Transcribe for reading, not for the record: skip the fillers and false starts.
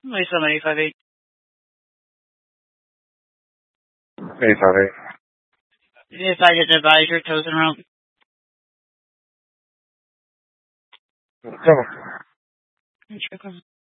Lisa 958. 858. If I get an advisor, toes and rope. Come on.